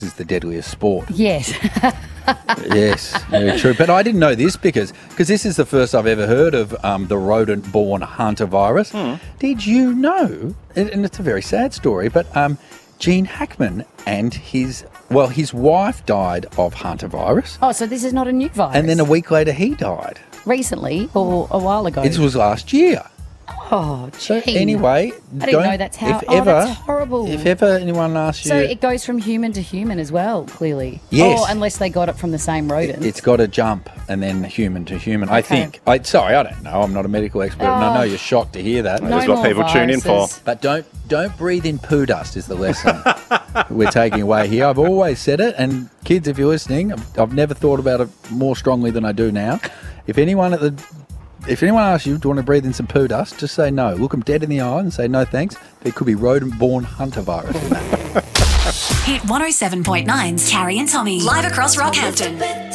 is the deadliest sport. Yes. Yes, very true. But I didn't know this because this is the first I've ever heard of the rodent-borne hantavirus. Did you know, and it's a very sad story, but Gene Hackman and his wife died of hantavirus. Oh, so this is not a new virus? And then a week later he died. Recently or a while ago? It was last year. Oh, So Gene. anyway, I didn't know that's how... that's horrible. If ever anyone asks you... So it goes from human to human as well, clearly. Yes. Oh, unless they got it from the same rodent. It's got to jump and then human to human, I think. Sorry, I don't know. I'm not a medical expert, and I know you're shocked to hear that. No That's what more people tune in for. viruses. But don't breathe in poo dust is the lesson we're taking away here. I've always said it, and kids, if you're listening, I've never thought about it more strongly than I do now. If anyone asks you, do you want to breathe in some poo dust, just say no. Look them dead in the eye and say no thanks. There could be rodent-borne hantavirus in that. Hit 107.9's Carrie and Tommy. Live across Rockhampton.